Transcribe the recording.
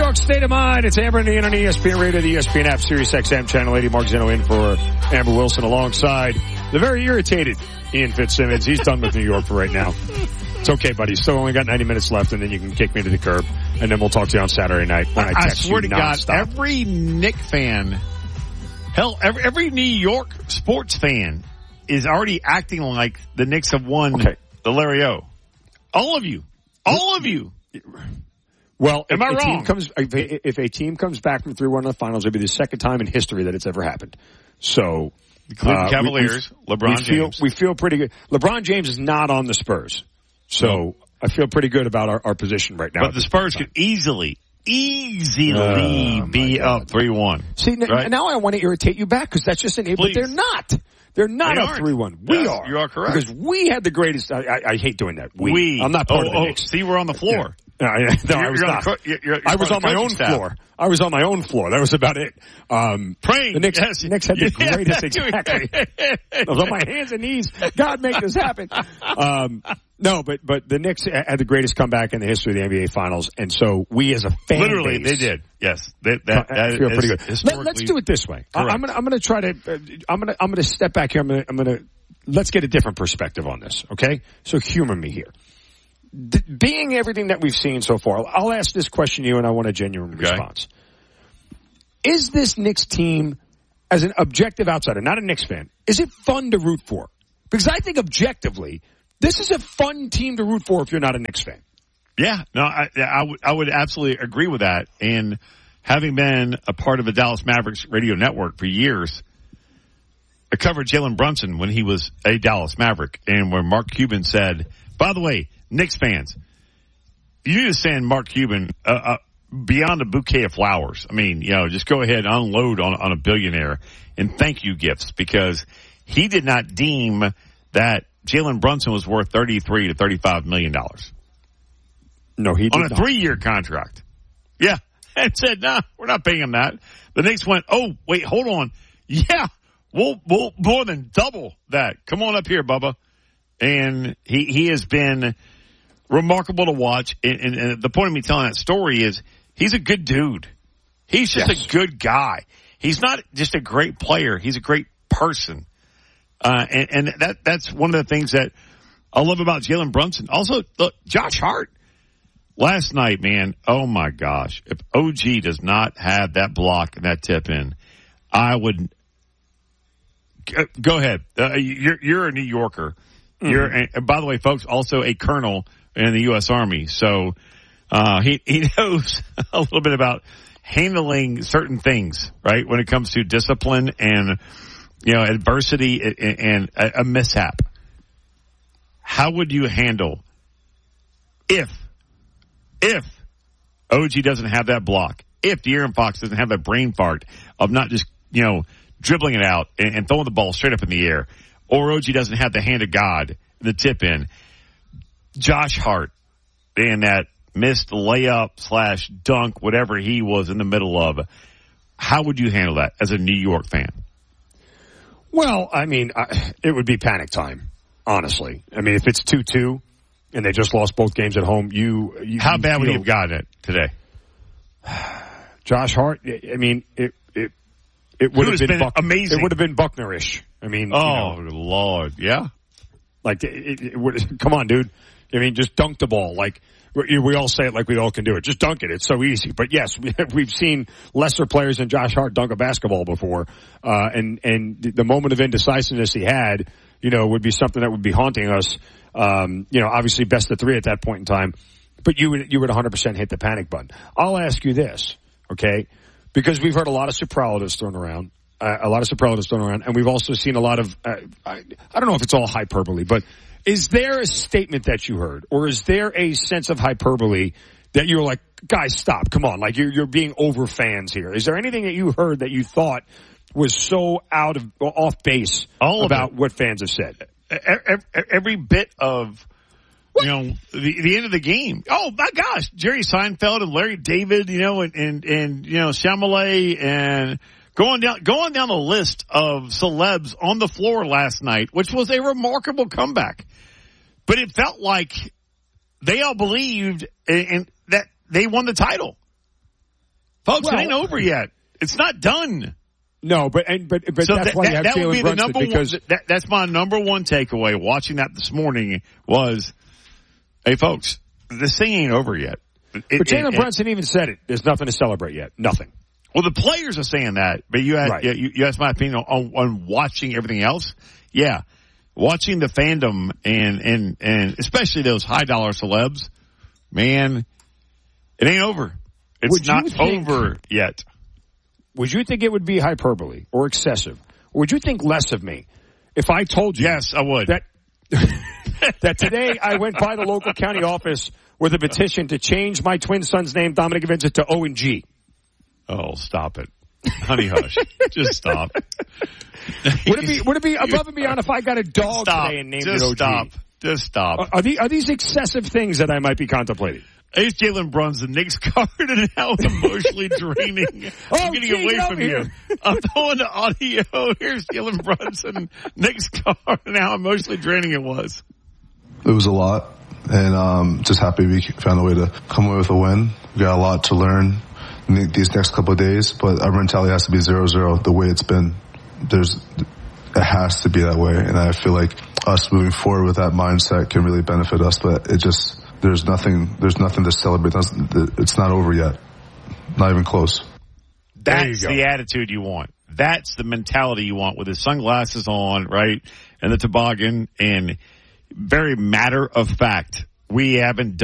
Talk State of Mind. It's Amber and Ian on ESPN Radio, the ESPN app, Sirius XM, Channel 80. Mark Zeno in for Amber Wilson alongside the very irritated Ian Fitzsimmons. He's done with New York for right now. It's okay, buddy. Still only got 90 minutes left, and then you can kick me to the curb, and then we'll talk to you on Saturday night when I text you swear to God, nonstop. every Knick fan, hell, every New York sports fan is already acting like the Knicks have won the Larry O. All of you. Well, am I wrong? If a team comes back from 3-1 in the finals, it'll be the second time in history that it's ever happened. So, the Cleveland Cavaliers, LeBron James. We feel pretty good. LeBron James is not on the Spurs. So, I feel pretty good about our position right now. But the Spurs could easily be up 3-1. See, now I want to irritate you back because that's just but they're not. They're not up 3-1. We are. You are correct. Because we had the greatest. I hate doing that. I'm not part of the Knicks. See, we're on the floor. No, I was not. I was on my own floor. I was on my own floor. That was about it. Praying. The Knicks had the greatest, exactly. I was on my hands and knees. God, make this happen. No, but the Knicks had the greatest comeback in the history of the NBA Finals, and so we as a fan literally base, they did. Yes, that feel pretty good. Let's do it this way. I'm going to try to. I'm going to step back here. I'm going to let's get a different perspective on this. Okay, so humor me here. Being everything that we've seen so far, I'll ask this question to you, and I want a genuine response. Is this Knicks team, as an objective outsider, not a Knicks fan, is it fun to root for? Because I think objectively, this is a fun team to root for if you're not a Knicks fan. Yeah, no, I would absolutely agree with that. And having been a part of the Dallas Mavericks radio network for years, I covered Jalen Brunson when he was a Dallas Maverick, and when Mark Cuban said, by the way, Knicks fans, you need to send Mark Cuban beyond a bouquet of flowers. I mean, just go ahead and unload on a billionaire and thank you gifts, because he did not deem that Jalen Brunson was worth $33 to $35 million. No, he did on a 3-year contract. Yeah. And said, nah, we're not paying him that. The Knicks went, oh, wait, hold on. Yeah, we'll more than double that. Come on up here, Bubba. And he has been remarkable to watch. And the point of me telling that story is he's a good dude. He's just a good guy. He's not just a great player. He's a great person. And that's one of the things that I love about Jalen Brunson. Also, look, Josh Hart last night, man. Oh my gosh. If OG does not have that block and that tip in, I would go ahead. You're a New Yorker. And by the way, folks, also a colonel in the U.S. Army. So, he knows a little bit about handling certain things, right? When it comes to discipline and, adversity and a mishap. How would you handle if OG doesn't have that block, if De'Aaron Fox doesn't have that brain fart of not just, dribbling it out and throwing the ball straight up in the air, or OG doesn't have the hand of God, the tip in? Josh Hart and that missed layup / dunk, whatever he was in the middle of. How would you handle that as a New York fan? Well, I mean, it would be panic time, honestly. I mean, if it's 2-2 and they just lost both games at home, how bad would you have gotten it today? Josh Hart, I mean, it would have been amazing. It would have been Buckner-ish. I mean, Lord, yeah. Like, it would, come on, dude. I mean, just dunk the ball. Like, we all say it like we all can do it. Just dunk it. It's so easy. But yes, we've seen lesser players than Josh Hart dunk a basketball before. And the moment of indecisiveness he had, would be something that would be haunting us. Obviously best of 3 at that point in time. But you would 100% hit the panic button. I'll ask you this, okay? Because we've heard a lot of superlatives thrown around. And we've also seen a lot of, I don't know if it's all hyperbole, but is there a statement that you heard, or is there a sense of hyperbole that you're like, guys, stop, come on, like you're being over fans here? Is there anything that you heard that you thought was so off base about what fans have said? Every bit of, the end of the game. Oh my gosh, Jerry Seinfeld and Larry David, and Chamalay and going down the list of celebs on the floor last night, which was a remarkable comeback. But it felt like they all believed and that they won the title. Folks, it ain't over yet. It's not done. No, but so that's why you have that would be the number because one. That's my number one takeaway. Watching that this morning was, hey, folks, this thing ain't over yet. But Jalen Brunson even said it. There's nothing to celebrate yet. Nothing. Well, the players are saying that, but you asked my opinion on watching everything else. Yeah, watching the fandom and especially those high dollar celebs, man, it ain't over. It's not over yet. Would you think it would be hyperbole or excessive? Or would you think less of me if I told you? Yes, I would. That today I went by the local county office with a petition to change my twin son's name, Dominic Vincent, to O&G. Oh, stop it. Honey hush. Just stop. Would it be above and beyond if I got a dog today and named it OG? Just stop. Are these excessive things that I might be contemplating? It's Jalen Brunson, Nick's card, and now emotionally draining. I'm getting away from you. I'm throwing the audio. Here's Jalen Brunson, Nick's card, and how emotionally draining it was. It was a lot, and just happy we found a way to come away with a win. We got a lot to learn these next couple of days, but our mentality has to be 0-0 the way it's been. It has to be that way, and I feel like us moving forward with that mindset can really benefit us, but there's nothing to celebrate. It's not over yet. Not even close. That's the attitude you want. That's the mentality you want with his sunglasses on, right? And the toboggan, and very matter of fact. We haven't done